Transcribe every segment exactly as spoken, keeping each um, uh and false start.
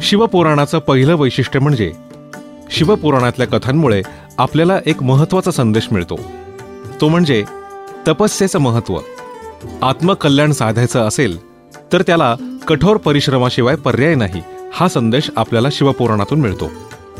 शिवपुराणाचं पहिलं वैशिष्ट्य म्हणजे शिवपुराणातल्या कथांमुळे आपल्याला एक महत्त्वाचा संदेश मिळतो. तो म्हणजे तपस्येचं महत्त्व. आत्मकल्याण साधायचं असेल तर त्याला कठोर परिश्रमाशिवाय पर्याय नाही, हा संदेश आपल्याला शिवपुराणातून मिळतो.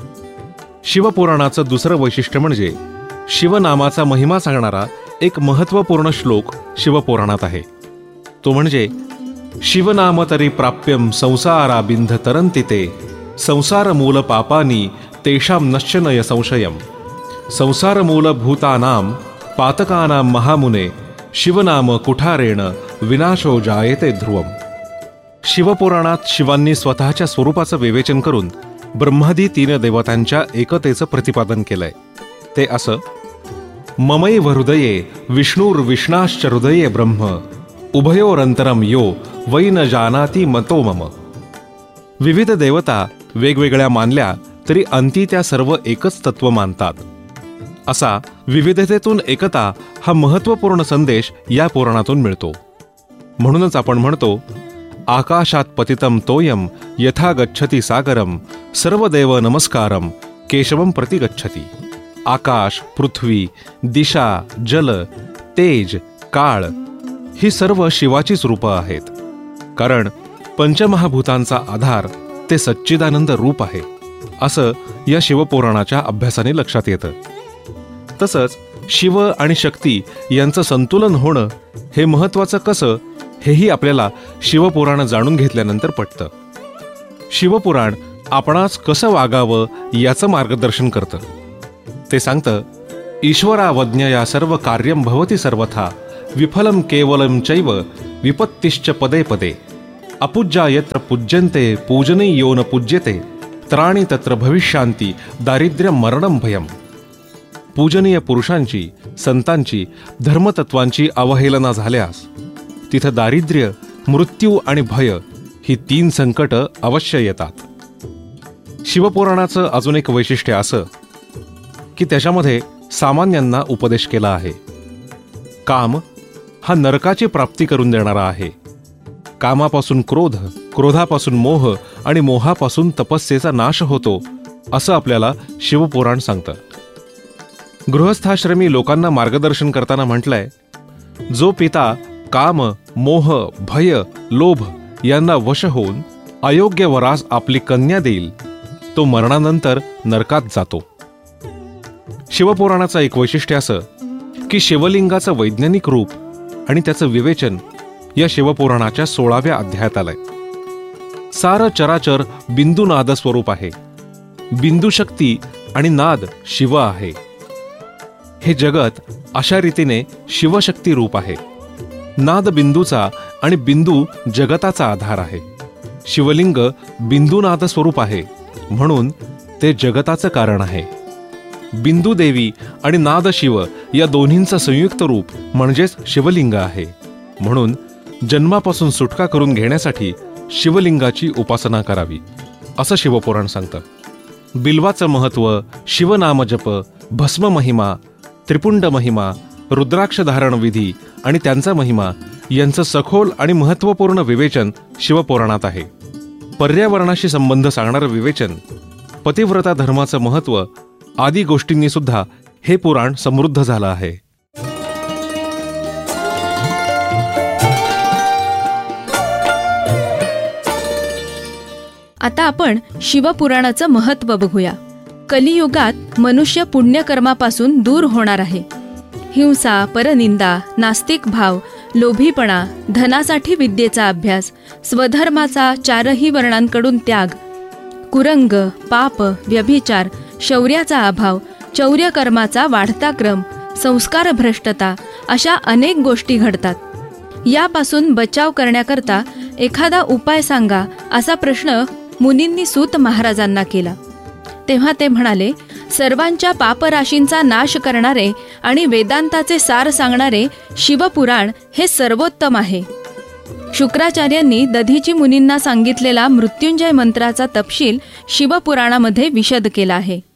शिवपुराणाचं दुसरं वैशिष्ट्य म्हणजे शिवनामाचा महिमा सांगणारा एक महत्त्वपूर्ण श्लोक शिवपुराणात आहे. तो म्हणजे शिवनाम तरी प्राप्यम संसाराबिंध तरंती ते संसार मूल पापानी तेषाम नश्यनय संशयम संसार मूल भूतानाम पातकानां महामुने शिवनाम कुठारेण विनाशो जायते ध्रुवम. शिवपुराणात शिवांनी स्वतःच्या स्वरूपाचं विवेचन करून ब्रह्मादी तीन देवतांच्या एकतेचं प्रतिपादन केलंय. ते असं: ममैव हृदये विष्णुर्विष्णाश्च हृदये ब्रह्म उभयोरंतरम यो वै न जानाति मतो मम. विविध देवता वेगवेगळ्या मानल्या तरी अंती त्या सर्व एकच तत्व मानतात. असा विविधतेतून एकता हा महत्त्वपूर्ण संदेश या पुराणातून मिळतो. म्हणूनच आपण म्हणतो, आकाशात पतितम तोयम यथा गच्छति सागरम सर्वदेव नमस्कारम केशवम प्रति गच्छति. आकाश, पृथ्वी, दिशा, जल, तेज, काळ ही सर्व शिवाचीच रूपं आहेत. कारण पंचमहाभूतांचा आधार ते सच्चिदानंद रूप आहे, असं या शिवपुराणाच्या अभ्यासाने लक्षात येतं. तसंच शिव आणि शक्ती यांचं संतुलन होणं हे महत्त्वाचं कसं, हेही आपल्याला शिवपुराण जाणून घेतल्यानंतर पटतं. शिवपुराण आपणास कसं वागावं याचं मार्गदर्शन करतं. ते सांगतं, ईश्वरावज्ञया सर्व कार्यं भवति सर्वथा विफलम केवलम चैव विपत्तिश्च पदे पदे अपूज्या यत्र पूज्यन्ते पूजनीयो न पूज्यते त्राणी तत्र भविष्यांती दारिद्र्यं मरणं भयम्. पूजनीय पुरुषांची, संतांची, धर्मतत्वांची अवहेलना झाल्यास तिथं दारिद्र्य, मृत्यू आणि भय ही तीन संकट अवश्य येतात. शिवपुराणाचं अजून एक वैशिष्ट्य असं की त्याच्यामध्ये सामान्यांना उपदेश केला आहे. काम हा नरकाची प्राप्ती करून देणारा आहे. कामापासून क्रोध, क्रोधापासून मोह आणि मोहापासून तपस्येचा नाश होतो, असं आपल्याला शिवपुराण सांगतं. गृहस्थाश्रमी लोकांना मार्गदर्शन करताना म्हटलंय, जो पिता काम, मोह, भय, लोभ यांना वश होऊन अयोग्य वरास आपली कन्या देईल तो मरणानंतर नरकात जातो. शिवपुराणाचं एक वैशिष्ट्य असं की शिवलिंगाचं वैज्ञानिक रूप आणि त्याचं विवेचन या शिवपुराणाच्या सोळाव्या अध्यायात आलंय. सार चराचर बिंदुनाद स्वरूप आहे. बिंदू शक्ती आणि नाद शिव आहे. हे जगत अशा रीतीने शिवशक्ती रूप आहे. नाद बिंदूचा आणि बिंदू जगताचा आधार आहे. शिवलिंग बिंदुनाद स्वरूप आहे, म्हणून ते जगताचं कारण आहे. बिंदू देवी आणि नाद शिव या दोन्हींचं संयुक्त रूप म्हणजेच शिवलिंग आहे. म्हणून जन्मापासून सुटका करून घेण्यासाठी शिवलिंगाची उपासना करावी, असं शिवपुराण सांगतं. बिल्वाचं महत्त्व, शिवनामजप, भस्म महिमा, त्रिपुंड महिमा, रुद्राक्ष धारण विधी आणि त्यांचा महिमा यांचं सखोल आणि महत्त्वपूर्ण विवेचन शिवपुराणात आहे. पर्यावरणाशी संबंध सांगणारं विवेचन, पतिव्रता धर्माचं महत्त्व आदी गोष्टींनी सुद्धा हे पुराण समृद्ध झालं आहे. आता आपण शिवपुराणाचं महत्त्व बघूया. कलियुगात मनुष्य पुण्यकर्मापासून दूर होणार आहे. हिंसा, परनिंदा, नास्तिक भाव, लोभीपणा, धनासाठी विद्येचा अभ्यास, स्वधर्माचा चारही वर्णांकडून त्याग, कुरंग, पाप, व्यभिचार, शौर्याचा अभाव, चौर्यकर्माचा वाढता क्रम, संस्कार भ्रष्टता अशा अनेक गोष्टी घडतात. यापासून बचाव करण्याकरता एखादा उपाय सांगा, असा प्रश्न मुनींनी सूत महाराजांना केला. तेव्हा ते म्हणाले, सर्वांच्या पापराशींचा नाश करणारे आणि वेदांताचे सार सांगणारे शिवपुराण हे सर्वोत्तम आहे. शुक्राचार्यांनी दधीची मुनींना सांगितलेला मृत्युंजय मंत्राचा तपशील शिवपुराणामध्ये विशद केला आहे.